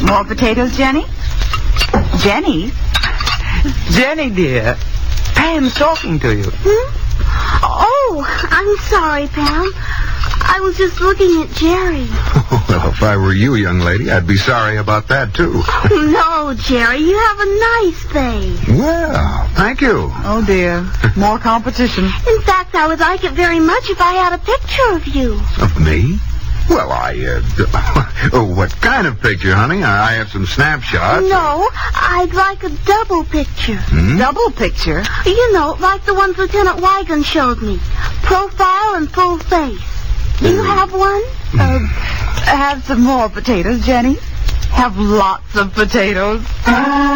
More potatoes, Jenny? Jenny? Jenny, dear, Pam's talking to you. Oh, I'm sorry, Pam. I was just looking at Jerry. Well, if I were you, young lady, I'd be sorry about that, too. No, Jerry, you have a nice face. Well, thank you. Oh, dear. More competition. In fact, I would like it very much if I had a picture of you. Of me? Well, what kind of picture, honey? I have some snapshots. No, I'd like a double picture. Double picture? You know, like the ones Lieutenant Wigan showed me. Profile and full face. Do you have one? Have some more potatoes, Jenny. Have lots of potatoes.